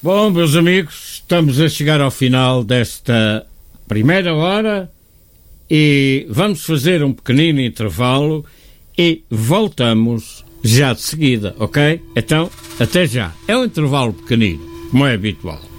Bom, meus amigos, estamos a chegar ao final desta primeira hora e vamos fazer um pequenino intervalo e voltamos já de seguida, ok? Então, até já. É um intervalo pequenino, como é habitual.